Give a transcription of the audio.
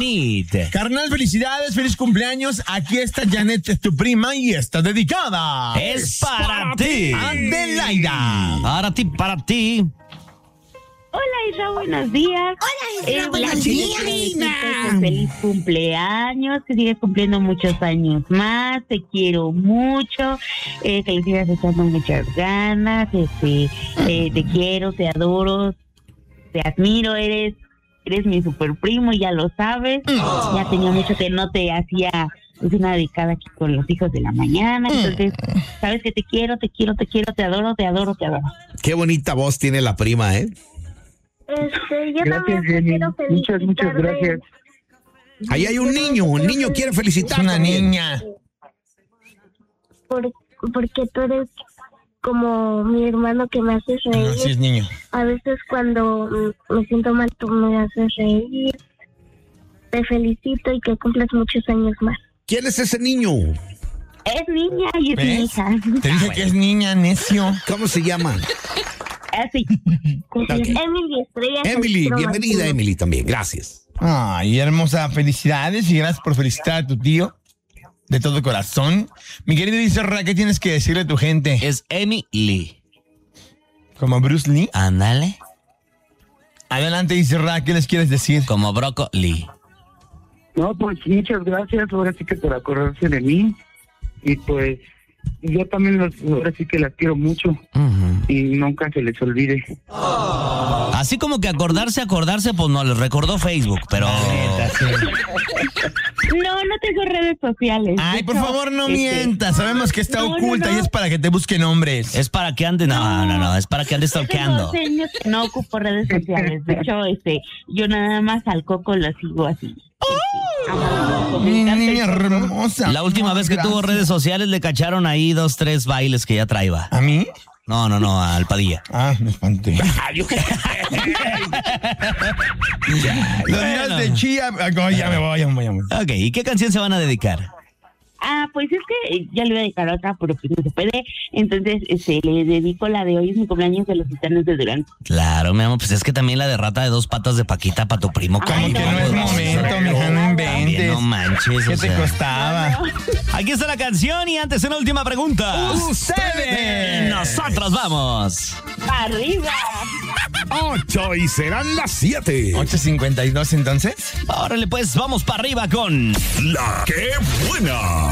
Janet. Carnal, felicidades, feliz cumpleaños. Aquí está Janet, tu prima, y está dedicada. Es para ti. Adelaida. Para ti. Hola, Isra, buenos días. Hola, Isra, buenos días, Isra. Feliz cumpleaños, que sigas cumpliendo muchos años más. Te quiero mucho, que le sigas echando muchas ganas. Te quiero, te adoro, te admiro. Eres mi super primo, ya lo sabes. Ya tenía mucho que no te hacía una dedicada aquí con los hijos de la mañana. Entonces, sabes que te quiero, te adoro. Qué bonita voz tiene la prima, ¿eh? Yo Gracias, también te Jenny. quiero felicitar. Muchas gracias. Ahí hay un niño quiere felicitar. Es una también. niña. Porque tú eres como mi hermano que me haces reír. No, sí es niño. A veces cuando me siento mal, tú me haces reír. Te felicito y que cumplas muchos años más. ¿Quién es ese niño? Es niña y es mi ¿Ves? hija. Te dije que es niña, necio. ¿Cómo se llama? Así. Emily Estrella. Emily, Castro bienvenida Martínez. Emily también, gracias. Ay, hermosa, felicidades y gracias por felicitar a tu tío de todo corazón. Mi querido Isra, ¿qué tienes que decirle a tu gente? Es Emily. Como Bruce Lee. Ándale. Adelante, Isra, ¿qué les quieres decir? Como Brócoli. No, pues muchas gracias, ahora sí que por acordarse de mí. Y pues yo también ahora sí que las quiero mucho. Ujú. Y nunca se les olvide. Así como que acordarse, pues no, les recordó Facebook, pero... No tengo redes sociales. Ay, De por hecho, favor, no mientas. Sabemos que está No, oculta no. y es para que te busquen hombres. Es para que ande... No, es para que ande Tengo stalkeando. 12 años que no ocupo redes sociales. De hecho, yo nada más al Coco lo sigo así. Mi niña hermosa. La última vez que tuvo Gracias. redes sociales le cacharon ahí 2, 3 bailes que ya traía. ¿A mí? No, al Padilla. Ah, me espanté. Los días de chía. Ay, ya me voy. Ok, ¿y qué canción se van a dedicar? Pues es que ya le voy a dedicar otra, pero pues no se puede. Entonces, le dedico la de hoy, es mi cumpleaños de los Gitanos de Durango. Claro, mi amor, pues es que también la de Rata de 2 patas de Paquita para tu primo. Como Ay, que no no, es no, momento, no, mija, no También inventes. no manches, ¿Qué o te sea. costaba? Aquí está la canción y antes una última pregunta. ¡Ustedes! Nosotros vamos. ¡Arriba! 8 y serán las 7. 8:52 entonces. Órale, pues vamos para arriba con... La que buena.